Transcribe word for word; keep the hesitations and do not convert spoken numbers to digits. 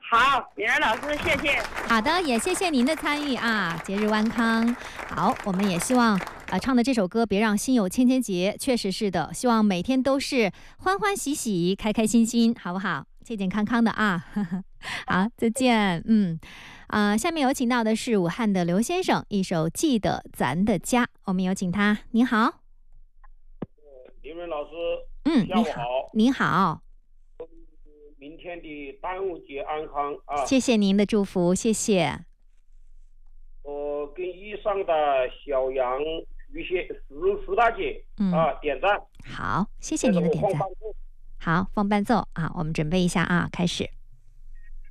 好，敏儿老师，谢谢。 好的，也谢谢您的参与啊！节日安康。好，我们也希望呃唱的这首歌别让心有千千结，确实是的，希望每天都是欢欢喜喜、开开心心，好不好？健健康康的啊！好，再见。嗯，啊、呃，下面有请到的是武汉的刘先生，一首《记得咱的家》，我们有请他。您好， 林文老师， 嗯， 下午好， 您好。 明天的端午节安康啊！ 谢谢您的祝福，谢谢。 我跟以上的小杨、于先、石石大姐、嗯、啊点赞。 好，谢谢您的点赞。好，放伴奏啊，我们准备一下啊，开始。